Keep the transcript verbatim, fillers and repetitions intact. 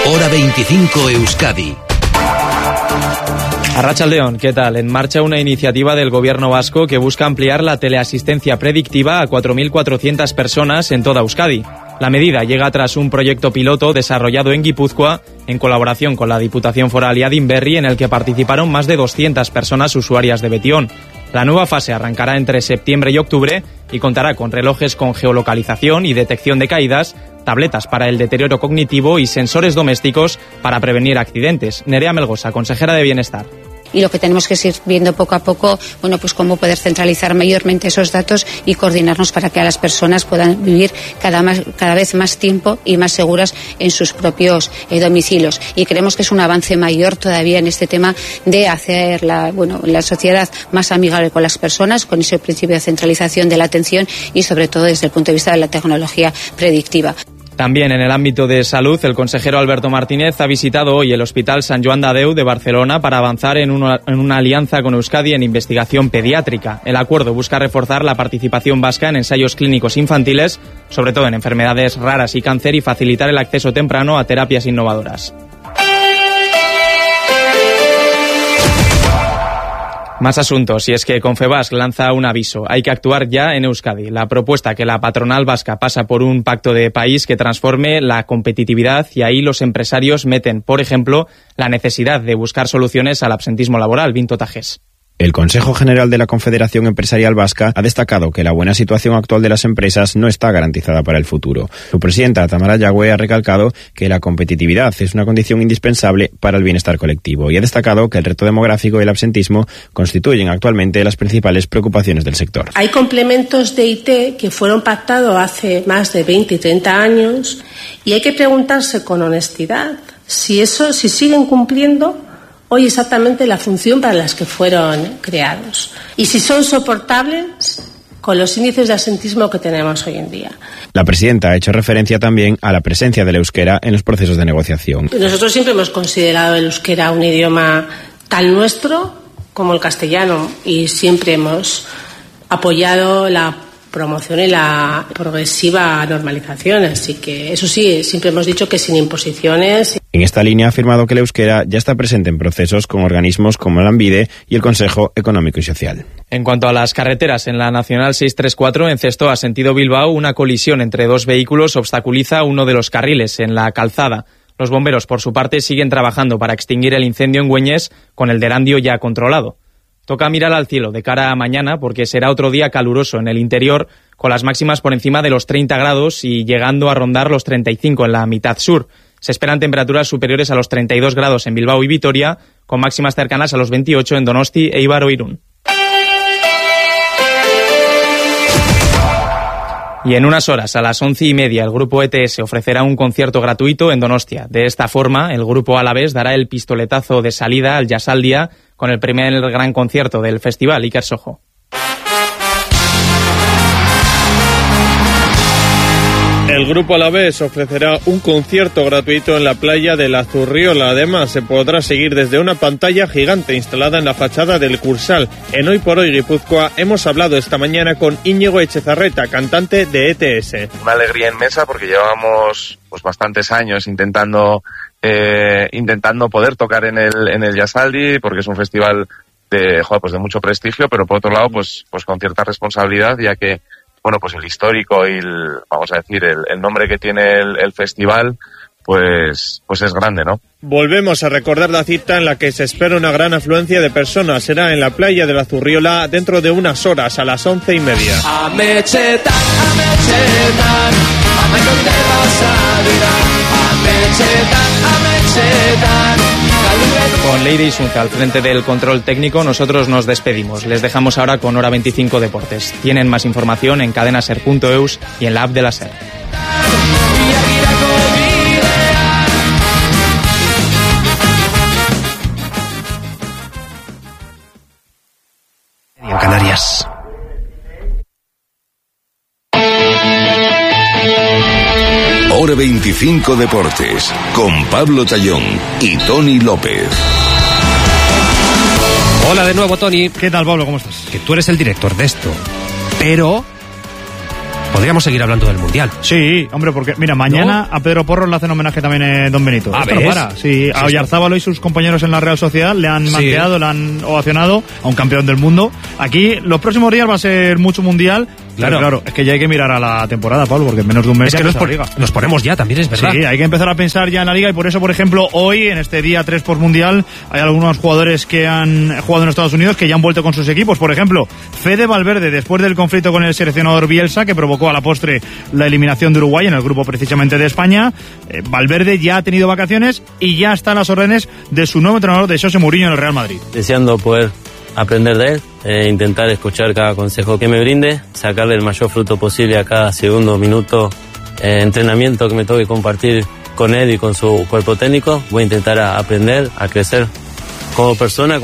Hora veinticinco Euskadi. Arratsaldeon, ¿qué tal? En marcha una iniciativa del gobierno vasco que busca ampliar la teleasistencia predictiva a cuatro mil cuatrocientas personas en toda Euskadi. La medida llega tras un proyecto piloto desarrollado en Guipúzcoa en colaboración con la Diputación Foral y Adinberri, en el que participaron más de doscientas personas usuarias de Betion. La nueva fase arrancará entre septiembre y octubre y contará con relojes con geolocalización y detección de caídas, tabletas para el deterioro cognitivo y sensores domésticos para prevenir accidentes. Nerea Melgosa, consejera de Bienestar. Y lo que tenemos que ir viendo poco a poco, bueno, pues cómo poder centralizar mayormente esos datos y coordinarnos para que las personas puedan vivir cada, más, cada vez más tiempo y más seguras en sus propios eh, domicilios. Y creemos que es un avance mayor todavía en este tema de hacer la, bueno, la sociedad más amigable con las personas, con ese principio de centralización de la atención y sobre todo desde el punto de vista de la tecnología predictiva. También en el ámbito de salud, el consejero Alberto Martínez ha visitado hoy el Hospital Sant Joan de Déu de Barcelona para avanzar en una, en una alianza con Euskadi en investigación pediátrica. El acuerdo busca reforzar la participación vasca en ensayos clínicos infantiles, sobre todo en enfermedades raras y cáncer, y facilitar el acceso temprano a terapias innovadoras. Más asuntos, y es que Confebask lanza un aviso. Hay que actuar ya en Euskadi. La propuesta que la patronal vasca pasa por un pacto de país que transforme la competitividad, y ahí los empresarios meten, por ejemplo, la necesidad de buscar soluciones al absentismo laboral. Vinto Tajés. El Consejo General de la Confederación Empresarial Vasca ha destacado que la buena situación actual de las empresas no está garantizada para el futuro. Su presidenta, Tamara Yagüe, ha recalcado que la competitividad es una condición indispensable para el bienestar colectivo y ha destacado que el reto demográfico y el absentismo constituyen actualmente las principales preocupaciones del sector. Hay complementos de I T que fueron pactados hace más de veinte y treinta años y hay que preguntarse con honestidad si eso, si siguen cumpliendo hoy exactamente la función para las que fueron creados y si son soportables con los índices de absentismo que tenemos hoy en día. La presidenta ha hecho referencia también a la presencia del euskera en los procesos de negociación. Nosotros siempre hemos considerado el euskera un idioma tan nuestro como el castellano y siempre hemos apoyado la promoción y la progresiva normalización, así que eso sí, siempre hemos dicho que sin imposiciones. En esta línea ha afirmado que el euskera ya está presente en procesos con organismos como el ANVIDE y el Consejo Económico y Social. En cuanto a las carreteras, en la Nacional seiscientos treinta y cuatro en Cestoa, sentido Bilbao, una colisión entre dos vehículos obstaculiza uno de los carriles en la calzada. Los bomberos, por su parte, siguen trabajando para extinguir el incendio en Güeñes, con el derandio ya controlado. Toca mirar al cielo de cara a mañana, porque será otro día caluroso en el interior, con las máximas por encima de los treinta grados y llegando a rondar los treinta y cinco en la mitad sur. Se esperan temperaturas superiores a los treinta y dos grados en Bilbao y Vitoria, con máximas cercanas a los veintiocho en Donosti, Eibar o Irún. Y en unas horas, a las once y media, el grupo E T S ofrecerá un concierto gratuito en Donostia. De esta forma, el grupo alavés dará el pistoletazo de salida al Jazzaldia con el primer gran concierto del festival, Iker Sojo. El grupo alavés ofrecerá un concierto gratuito en la playa de la Zurriola. Además, se podrá seguir desde una pantalla gigante instalada en la fachada del Cursal. En Hoy por Hoy Guipúzcoa hemos hablado esta mañana con Íñigo Echezarreta, cantante de E T S. Una alegría inmensa porque llevamos pues bastantes años intentando eh, intentando poder tocar en el en el Jazzaldi, porque es un festival de joder, pues de mucho prestigio, pero por otro lado pues pues con cierta responsabilidad, ya que bueno, pues el histórico y el, vamos a decir, el, el nombre que tiene el, el festival, pues, pues es grande, ¿no? Volvemos a recordar la cita en la que se espera una gran afluencia de personas. Será en la playa de la Zurriola dentro de unas horas, a las once y media. Con Leire Isunza al frente del control técnico, nosotros nos despedimos. Les dejamos ahora con Hora veinticinco Deportes. Tienen más información en cadenaser punto eus y en la app de la SER. En Canarias. Hora veinticinco Deportes, con Pablo Tallón y Tony López. Hola de nuevo, Tony. ¿Qué tal, Pablo? ¿Cómo estás? Que tú eres el director de esto, pero podemos podríamos seguir hablando del Mundial. Sí, hombre, porque mira, mañana ¿No? a Pedro Porro le hacen homenaje también eh, Don Benito. Ah, Esto no para. Sí, a Oyarzábal y sus compañeros en la Real Sociedad le han Sí. manteado, le han ovacionado a un campeón del mundo. Aquí los próximos días va a ser mucho Mundial. Claro, claro, es que ya hay que mirar a la temporada, Pablo, porque en menos de un mes Es ya que nos, empieza pon- la Liga. nos ponemos ya, también es verdad. Sí, hay que empezar a pensar ya en la Liga y por eso, por ejemplo, hoy, en este día tres post-mundial, hay algunos jugadores que han jugado en Estados Unidos que ya han vuelto con sus equipos. Por ejemplo, Fede Valverde, después del conflicto con el seleccionador Bielsa, que provocó a la postre la eliminación de Uruguay en el grupo precisamente de España, eh, Valverde ya ha tenido vacaciones y ya está a las órdenes de su nuevo entrenador, de José Mourinho, en el Real Madrid. Deseando poder aprender de él, eh, intentar escuchar cada consejo que me brinde, sacarle el mayor fruto posible a cada segundo, minuto, eh, entrenamiento que me toque compartir con él y con su cuerpo técnico. Voy a intentar a aprender, a crecer como persona.